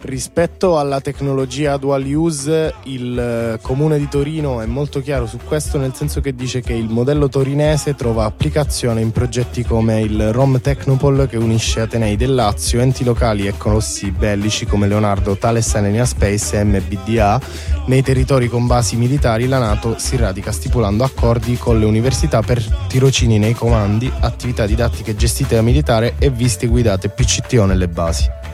Rispetto alla tecnologia dual use, il Comune di Torino è molto chiaro su questo, nel senso che dice che il modello torinese trova applicazione in progetti come il Rom Technopole, che unisce atenei del Lazio, enti locali e colossi bellici come Leonardo, Thales Alenia Space e MBDA. Nei territori con basi militari la NATO si radica stipulando accordi con le università per tirocini nei comandi, attività didattiche gestite da militare e visite guidate PCTO nelle basi.